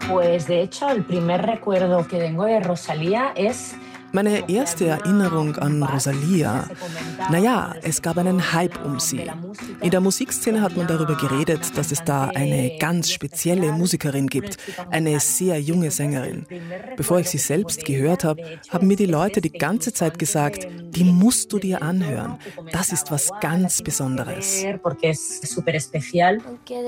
Pues de hecho, el primer recuerdo que tengo de Rosalía es. Meine erste Erinnerung an Rosalia, naja, es gab einen Hype um sie. In der Musikszene hat man darüber geredet, dass es da eine ganz spezielle Musikerin gibt, eine sehr junge Sängerin. Bevor ich sie selbst gehört habe, haben mir die Leute die ganze Zeit gesagt, die musst du dir anhören. Das ist was ganz Besonderes.